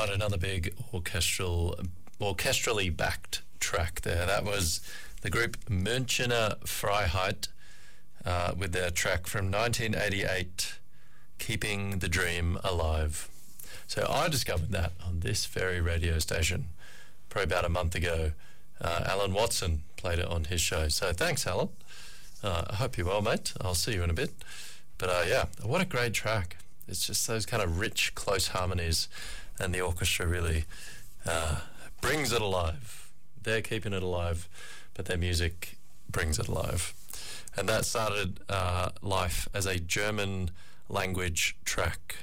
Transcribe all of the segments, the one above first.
Right, another big orchestrally backed track there. That was the group Münchener Freiheit with their track from 1988, Keeping the Dream Alive. So I discovered that on this very radio station probably about a month ago. Alan Watson played it on his show. So thanks, Alan. I hope you're well, mate. I'll see you in a bit. But yeah, what a great track. It's just those kind of rich, close harmonies, and the orchestra really brings it alive. They're keeping it alive, but their music brings it alive. And that started life as a German language track.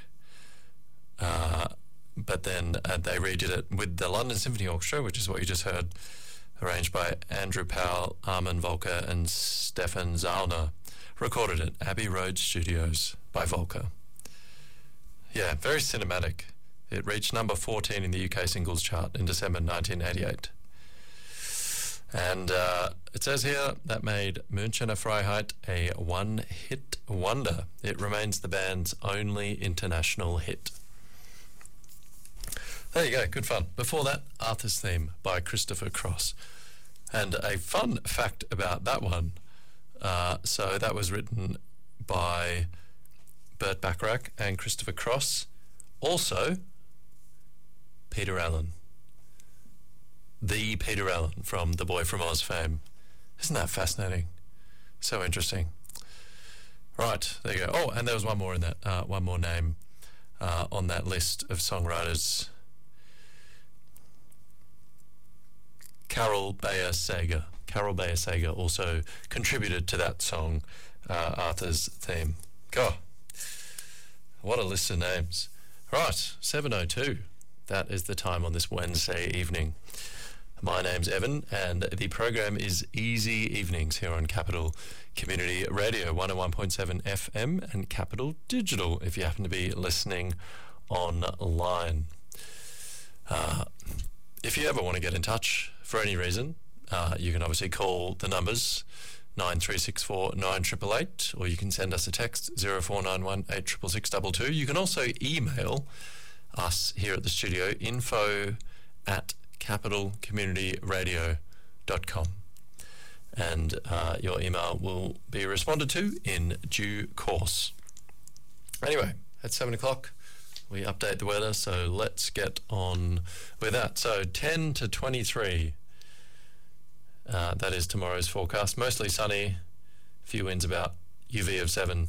But then they redid it with the London Symphony Orchestra, which is what you just heard, arranged by Andrew Powell, Armin Volker and Stefan Zauner. Recorded at Abbey Road Studios by Volker. Yeah, very cinematic. It reached number 14 in the UK singles chart in December 1988. And it says here that made Münchener Freiheit a one-hit wonder. It remains the band's only international hit. There you go, good fun. Before that, Arthur's Theme by Christopher Cross. And a fun fact about that one, so that was written by Burt Bacharach and Christopher Cross. Also, Peter Allen. The Peter Allen from The Boy from Oz fame. Isn't that fascinating? So interesting. Right, there you go. Oh, and there was one more in that, one more name on that list of songwriters. Carol Bayer Sager. Carol Bayer Sager also contributed to that song, Arthur's Theme. God, what a list of names. Right, 7:02. That is the time on this Wednesday evening. My name's Evan, and the program is Easy Evenings here on Capital Community Radio, 101.7 FM and Capital Digital, if you happen to be listening online. If you ever want to get in touch for any reason, you can obviously call the numbers 9364 9888, or you can send us a text 0491 86662. You can also email us here at the studio, info@capitalcommunityradio.com, and your email will be responded to in due course. Anyway, at 7 o'clock we update the weather, so let's get on with that. So 10 to 23, that is tomorrow's forecast. Mostly sunny, a few winds about, UV of 7.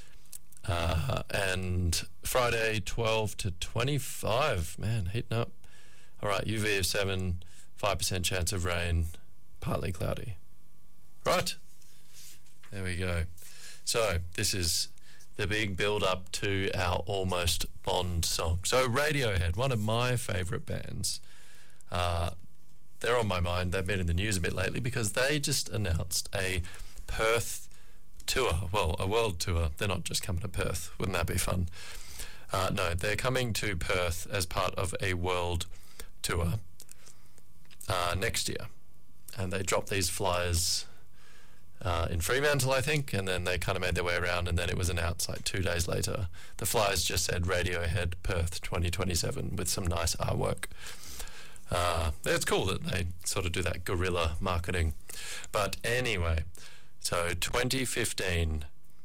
And Friday 12 to 25, man, heating up. All right, UV of 7, 5% chance of rain, partly cloudy. Right, there we go. So this is the big build-up to our almost Bond song. So Radiohead, one of my favourite bands. They're on my mind. They've been in the news a bit lately because they just announced a Perth tour. Well, a world tour. They're not just coming to Perth. Wouldn't that be fun? No, they're coming to Perth as part of a world tour next year. And they dropped these flyers in Fremantle, I think, and then they kind of made their way around, and then it was announced like 2 days later. The flyers just said Radiohead Perth 2027 with some nice artwork. It's cool that they sort of do that guerrilla marketing. But anyway, so 2015,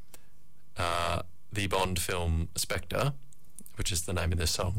the Bond film Spectre, which is the name of this song.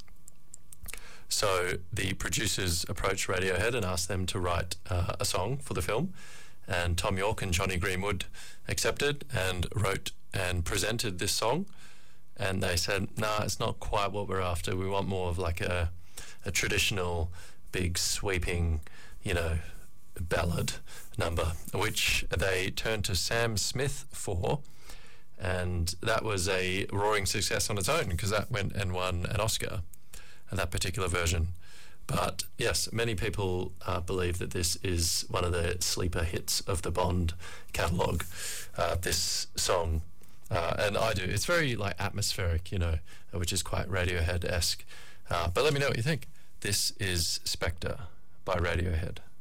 So the producers approached Radiohead and asked them to write a song for the film, and Tom York and Johnny Greenwood accepted and wrote and presented this song, and they said, nah, it's not quite what we're after. We want more of like a traditional, big, sweeping, ballad number, which they turned to Sam Smith for, and that was a roaring success on its own because that went and won an Oscar, that particular version. But yes, many people believe that this is one of the sleeper hits of the Bond catalogue, this song. And I do. It's very like atmospheric, which is quite Radiohead-esque. But let me know what you think. This is Spectre by Radiohead.